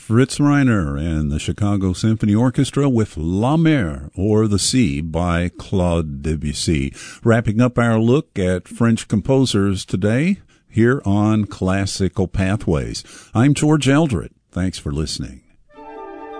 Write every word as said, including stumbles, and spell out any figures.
Fritz Reiner and the Chicago Symphony Orchestra with La Mer, or The Sea, by Claude Debussy. Wrapping up our look at French composers today here on Classical Pathways. I'm George Eldred. Thanks for listening.